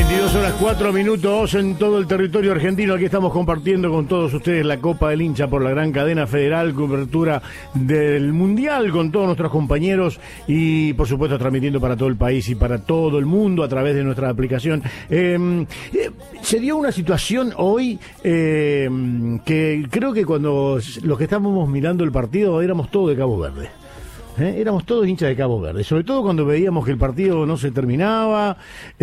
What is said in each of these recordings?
22:04 en todo el territorio argentino. Aquí estamos compartiendo con todos ustedes la Copa del Hincha por la gran cadena federal, cobertura del Mundial con todos nuestros compañeros y por supuesto transmitiendo para todo el país y para todo el mundo a través de nuestra aplicación. Se dio una situación hoy que creo que cuando los que estábamos mirando el partido éramos todos de Cabo Verde. Éramos todos hinchas de Cabo Verde, sobre todo cuando veíamos que el partido no se terminaba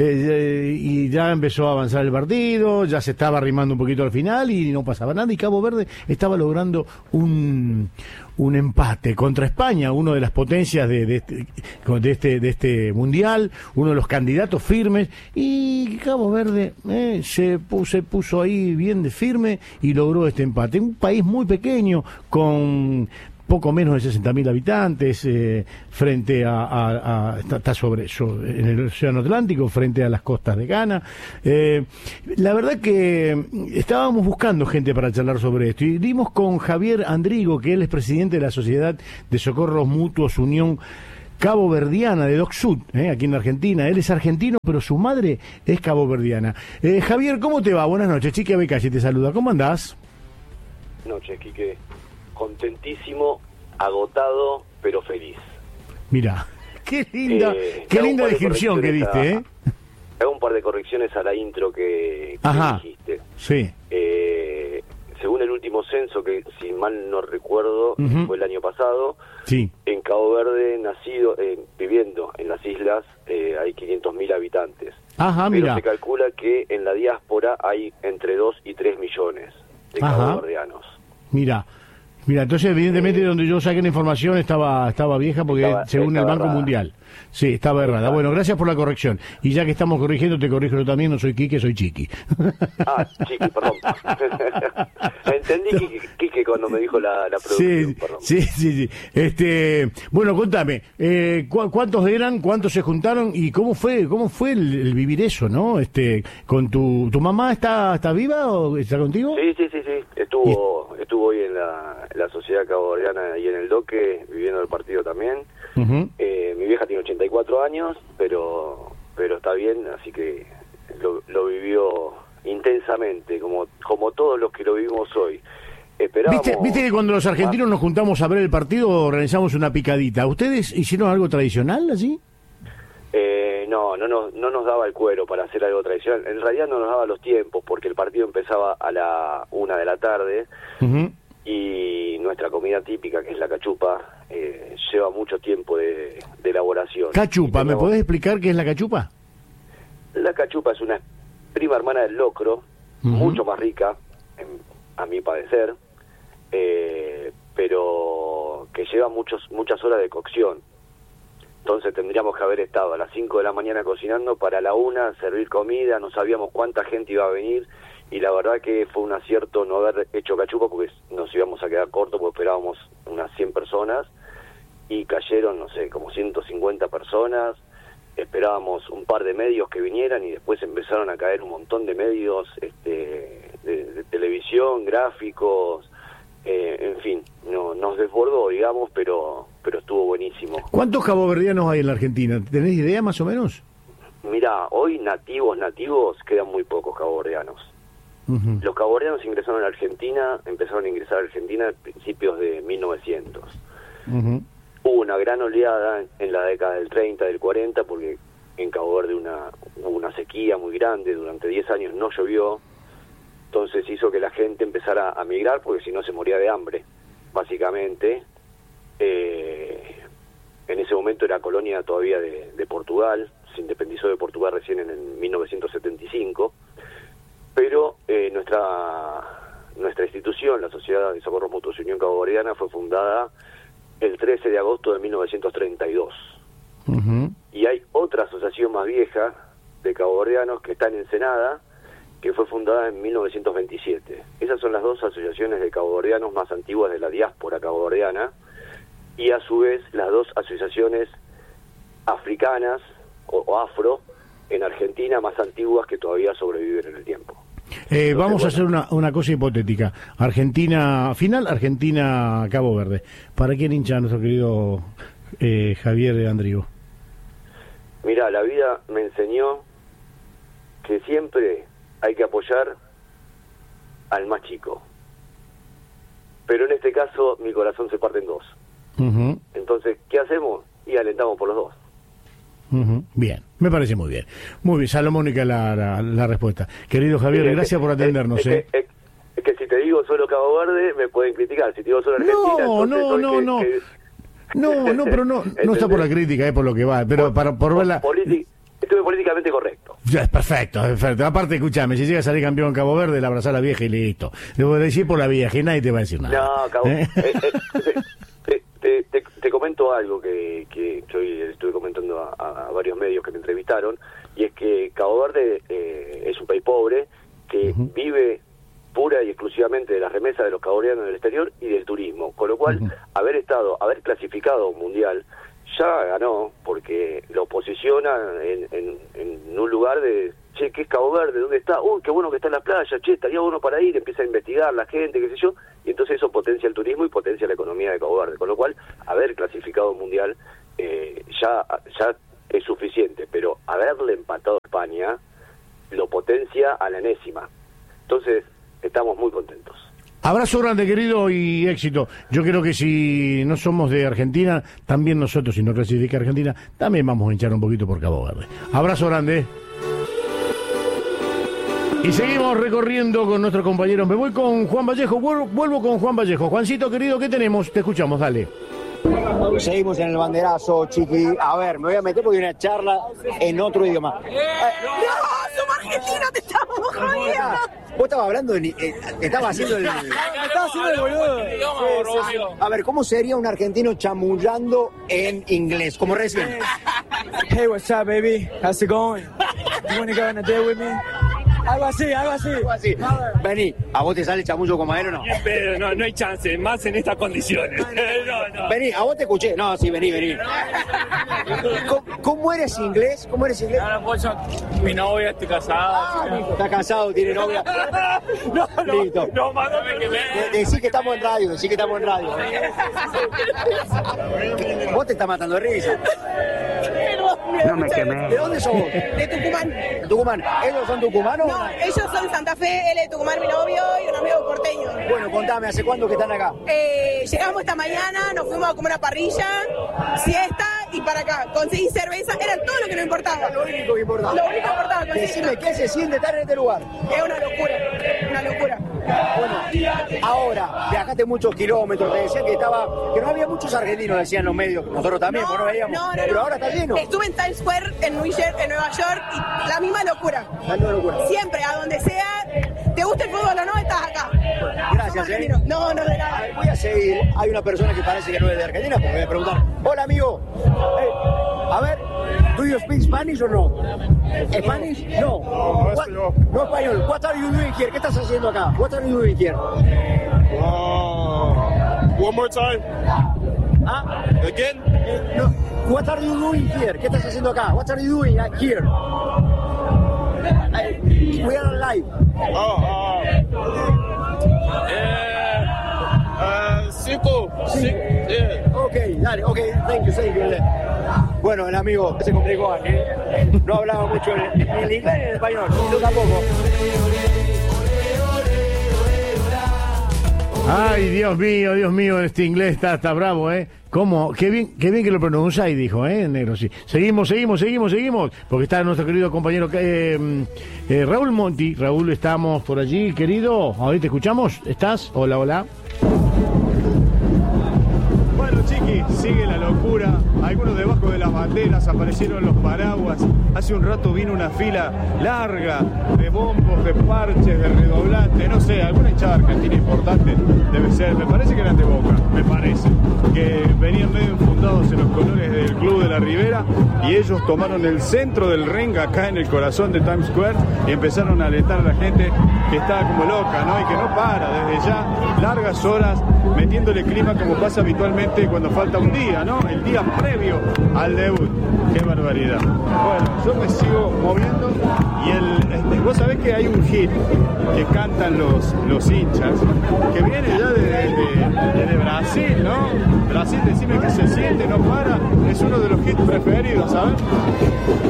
y ya empezó a avanzar el partido, ya se estaba arrimando un poquito al final y no pasaba nada, y Cabo Verde estaba logrando un empate contra España, una de las potencias de este mundial, uno de los candidatos firmes, y Cabo Verde se puso ahí bien de firme y logró este empate. Un país muy pequeño con poco menos de 60.000 habitantes, frente está en el Océano Atlántico, frente a las costas de Ghana. La verdad que estábamos buscando gente para charlar sobre esto y dimos con Javier Andrigo, que él es presidente de la Sociedad de Socorros Mutuos Unión Caboverdiana de Dock Sud, aquí en Argentina. Él es argentino, pero su madre es caboverdiana. Javier, ¿cómo te va? Buenas noches. Chiqui Abecalle te saluda. ¿Cómo andás? Buenas noches, Quique. Contentísimo, agotado, pero feliz. Mira, qué linda descripción que diste, Hago un par de correcciones a la intro que dijiste. Sí. Según el último censo, que si mal no recuerdo, fue el año pasado, sí, en Cabo Verde, viviendo en las islas, hay 500.000 habitantes. Ajá, pero mira. se calcula que en la diáspora hay entre 2 y 3 millones de caboverdianos. Mira, entonces evidentemente donde yo saqué la información estaba vieja porque según el Banco Mundial. Sí, estaba errada. Bueno, gracias por la corrección. Y ya que estamos corrigiendo, te corrijo yo también, no soy Quique, soy Chiqui. Chiqui, perdón. Entendí Quique cuando me dijo la producción, perdón. Sí. Bueno, contame, ¿cuántos eran, cuántos se juntaron y cómo fue el vivir eso, ¿no? Con tu mamá está viva o está contigo? Sí. Estuvo hoy en la Sociedad Caboverdiana y en el Doque, viviendo el partido también. Mi vieja tiene 84 años, pero está bien, así que lo vivió intensamente, como todos los que lo vivimos hoy. Esperábamos... ¿Viste que cuando los argentinos nos juntamos a ver el partido organizamos una picadita? ¿Ustedes hicieron algo tradicional así? No nos daba el cuero para hacer algo tradicional. En realidad no nos daba los tiempos, porque el partido empezaba a la 1 de la tarde, y nuestra comida típica, que es la cachupa, lleva mucho tiempo de elaboración. ¿Cachupa? ¿Me podés explicar qué es la cachupa? La cachupa es una prima hermana del locro, mucho más rica, a mi parecer, pero que lleva muchas horas de cocción. Entonces tendríamos que haber estado a las 5 de la mañana cocinando para la 1 servir comida, no sabíamos cuánta gente iba a venir, y la verdad que fue un acierto no haber hecho cachupa, porque nos íbamos a quedar cortos, porque esperábamos unas 100 personas, y cayeron, no sé, como 150 personas. Esperábamos un par de medios que vinieran y después empezaron a caer un montón de medios de televisión, gráficos, en fin, nos desbordó, digamos, pero estuvo buenísimo. ¿Cuántos caboverdianos hay en la Argentina? ¿Tenés idea más o menos? Mira, hoy nativos quedan muy pocos caboverdianos. Los caboverdianos empezaron a ingresar a Argentina a principios de 1900. Hubo una gran oleada en la década del 30, del 40, porque en Cabo Verde hubo una sequía muy grande, durante 10 años no llovió, entonces hizo que la gente empezara a migrar, porque si no se moría de hambre, básicamente. En ese momento era colonia todavía de Portugal, se independizó de Portugal recién en 1975, pero nuestra institución, la Sociedad de Socorros Mutuos Unión Caboverdiana, fue fundada el 13 de agosto de 1932. Y hay otra asociación más vieja de caboverdianos que está en Ensenada, que fue fundada en 1927. Esas son las dos asociaciones de caboverdianos más antiguas de la diáspora caboverdiana, y a su vez las dos asociaciones africanas o afro en Argentina más antiguas que todavía sobreviven en el tiempo. Vamos a hacer una cosa hipotética. Argentina Cabo Verde. ¿Para quién hincha nuestro querido Javier Andrigo? Mira, la vida me enseñó que siempre hay que apoyar al más chico. Pero en este caso mi corazón se parte en dos. Entonces, ¿qué hacemos? Y alentamos por los dos. Bien, me parece muy bien. Muy bien, salomónica la respuesta. Querido Javier, gracias por atendernos. Es que si te digo solo Cabo Verde, me pueden criticar. Si te digo solo Argentina, No, pero no está por la crítica, es por lo que va. Pero por verla... Estuve políticamente correcto. Ya, es perfecto. Aparte, escúchame, si llega a salir campeón en Cabo Verde, le abrazás a la vieja y listo. Le voy a decir por la vieja y nadie te va a decir nada. No, Cabo te comento algo que estuve comentando a varios medios que me entrevistaron, y es que Cabo Verde es un país pobre que vive pura y exclusivamente de las remesas de los caboverdianos del exterior y del turismo, con lo cual haber clasificado a un mundial ya ganó, porque lo posiciona en un lugar de, che, ¿qué es Cabo Verde? ¿Dónde está? Uy, qué bueno que está en la playa, che, estaría bueno para ir, empieza a investigar la gente, qué sé yo, y entonces eso potencia el turismo y potencia la economía de Cabo Verde, con lo cual haber clasificado un mundial ya es suficiente, pero haberle empatado a España lo potencia a la enésima. Entonces, estamos muy contentos. Abrazo grande, querido, y éxito. Yo creo que si no somos de Argentina, también nosotros, si no clasifica Argentina, también vamos a hinchar un poquito por Cabo Verde. Abrazo grande. Y seguimos recorriendo con nuestros compañeros. Me voy con Juan Vallejo, vuelvo con Juan Vallejo. Juancito, querido, ¿qué tenemos? Te escuchamos, dale. Seguimos en el banderazo, chiqui. A ver, me voy a meter porque hay una charla en otro idioma. ¡No! ¡Somos argentinos! ¡Te estamos jodiendo! Vos estabas hablando, estabas haciendo el... Estaba haciendo el boludo. A ver, ¿cómo sería un argentino chamullando en inglés? Como recién. Hey, what's up, baby? How's it going? You wanna go on a date with me? Algo así. Vení, ¿a vos te sale chamullo como él o no? Pero no hay chance, más en estas condiciones. No. Vení, a vos te escuché. No, sí, vení. ¿Cómo eres inglés? Ahora, Pocho, mi novia, estoy casada. Está casado, tiene novia. Listo. No, mándame que me... Decí que estamos en radio, Vos te estás matando de risa. No me quemé. ¿De dónde sos vos? De Tucumán. ¿Tucumán? ¿Ellos son tucumanos? No, ellos son de Santa Fe, él es de Tucumán, mi novio, y un amigo porteño. Bueno, contame, ¿hace cuánto que están acá? Llegamos esta mañana, nos fuimos a comer una parrilla, siesta y para acá. Conseguí cerveza, era todo lo que nos importaba. Lo único que importaba. Decime, ¿qué se siente estar en este lugar? Es una locura. Bueno, ahora, viajaste muchos kilómetros, te decían que no había muchos argentinos, decían los medios, nosotros también, no veíamos, pero ahora está lleno. Estuve en Times Square, en Nueva York, y la misma locura. Siempre, a donde sea, te gusta el fútbol o no, estás acá. Gracias, No, de nada. A ver, voy a seguir, hay una persona que parece que no es de Argentina, porque voy a preguntar, hola amigo, a ver, ¿do you speak Spanish o no? ¿Spanish? No. No español. What are you doing here? ¿Qué estás haciendo acá? What are you doing here? One more time. Again? No. What are you doing here? ¿Qué estás haciendo acá? What are you doing here? We are live. Dale, thank you. Bueno, el amigo se complicó, no hablaba mucho ni el inglés ni el español, yo tampoco. Ay, Dios mío, este inglés está bravo, ¿eh? ¿Cómo? Qué bien que lo pronunciáis, dijo, negro, sí. Seguimos, porque está nuestro querido compañero Raúl Monti. Raúl, estamos por allí, querido. Ahí te escuchamos, ¿estás? Hola. Bueno, chiqui, sigue la locura. Algunos debajo de las banderas, aparecieron los paraguas. Hace un rato vino una fila larga de bombos, de parches, de redoblantes, no sé, alguna hinchada argentina importante debe ser. Me parece que eran de Boca, que venían medio enfundados en los colores del Club de la Ribera, y ellos tomaron el centro del ring acá en el corazón de Times Square y empezaron a alentar a la gente que estaba como loca, ¿no? Y que no para desde ya largas horas metiéndole clima, como pasa habitualmente cuando falta un día, ¿no? El día previo al debut. ¡Qué barbaridad! Bueno, yo me sigo moviendo y vos sabés que hay un hit que cantan los hinchas que viene ya de Brasil, ¿no? Brasil, decime que se siente, no para, es uno de los hits preferidos, ¿sabes?